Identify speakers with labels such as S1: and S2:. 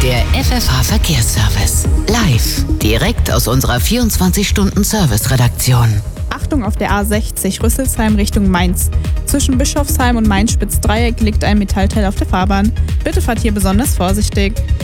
S1: Der FFH Verkehrsservice. Live. Direkt aus unserer 24-Stunden-Service-Redaktion.
S2: Achtung auf der A60 Rüsselsheim Richtung Mainz. Zwischen Bischofsheim und Mainz-Spitzdreieck liegt ein Metallteil auf der Fahrbahn. Bitte fahrt hier besonders vorsichtig.